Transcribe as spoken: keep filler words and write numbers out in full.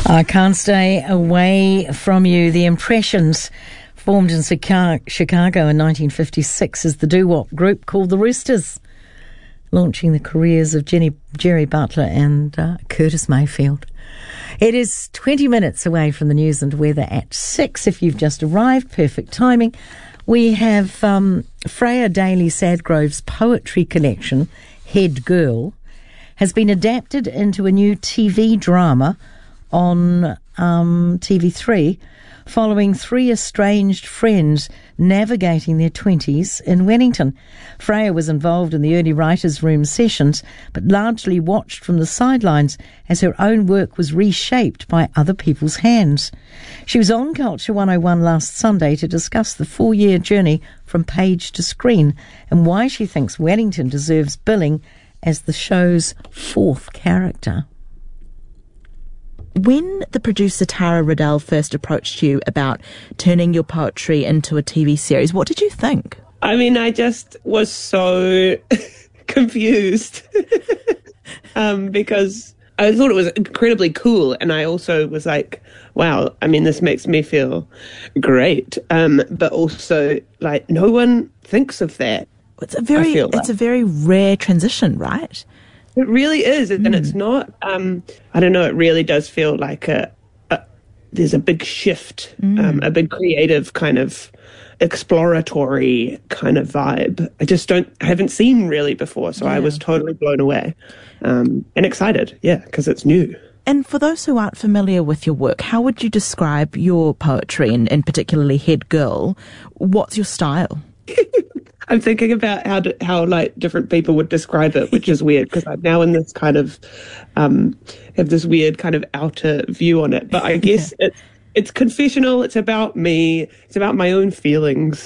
I can't stay away from you. The Impressions, formed in Chicago in nineteen fifty-six as the doo-wop group called the Roosters, launching the careers of Jenny, Jerry Butler and uh, Curtis Mayfield. It is twenty minutes away from the news and weather at six. If you've just arrived, perfect timing. We have um, Freya Daly Sadgrove's poetry collection, Head Girl, has been adapted into a new T V drama on um, T V three, following three estranged friends navigating their twenties in Wellington. Freya was involved in the early writers' room sessions, but largely watched from the sidelines as her own work was reshaped by other people's hands. She was on Culture one oh one last Sunday to discuss the four-year journey from page to screen and why she thinks Wellington deserves billing as the show's fourth character. When the producer Tara Riddell first approached you about turning your poetry into a T V series, what did you think? I mean, I just was so confused um, because I thought it was incredibly cool. And I also was like, wow, I mean, this makes me feel great. Um, but also, like, no one thinks of that. It's a very, it's like. a very rare transition, right? It really is, and mm. it's not, um, I don't know, it really does feel like a, a there's a big shift, mm. um, a big creative kind of exploratory kind of vibe. I just don't, I haven't seen really before, so yeah. I was totally blown away um, and excited, yeah, because it's new. And for those who aren't familiar with your work, how would you describe your poetry, and, and particularly Head Girl? What's your style? I'm thinking about how to, how like different people would describe it, which is weird because I'm now in this kind of um, have this weird kind of outer view on it. But I guess yeah. it's it's confessional. It's about me. It's about my own feelings.